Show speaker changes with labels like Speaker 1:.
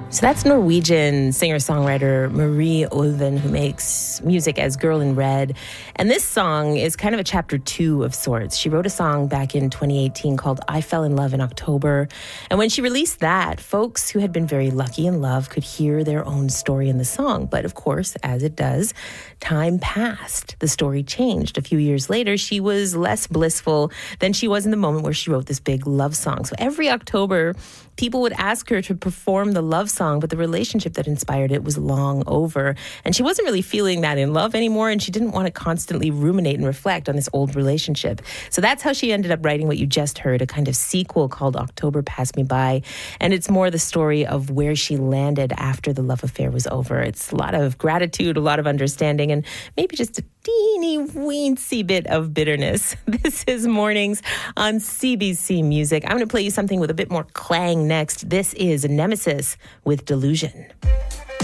Speaker 1: So that's Norwegian singer-songwriter Marie Ulven, who makes music as Girl in Red. And this song is kind of a chapter 2 of sorts. She wrote a song back in 2018 called I Fell in Love in October. And when she released that, folks who had been very lucky in love could hear their own story in the song. But of course, as it does, time passed. The story changed. A few years later, she was less blissful than she was in the moment where she wrote this big love song. So every October, people would ask her to perform the love song, but the relationship that inspired it was long over. And she wasn't really feeling that in love anymore, and she didn't want to constantly ruminate and reflect on this old relationship. So that's how she ended up writing what you just heard, a kind of sequel called October Passed Me By. And it's more the story of where she landed after the love affair was over. It's a lot of gratitude, a lot of understanding, and maybe just a teeny weensy bit of bitterness. This is Mornings on CBC Music. I'm going to play you something with a bit more clang next. This is Nemesis with Delusion.